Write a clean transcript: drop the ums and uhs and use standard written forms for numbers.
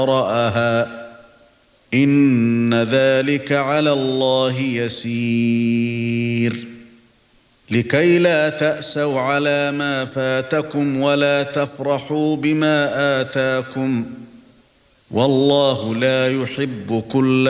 رَأَهَا إِنَّ ذَلِكَ عَلَى اللَّهِ يَسِيرٌ لِكَيْ لَا تَأْسَوْا عَلَى مَا فَاتَكُمْ وَلَا تَفْرَحُوا بِمَا آتَاكُمْ وَاللَّهُ لَا يُحِبُّ كُلَّ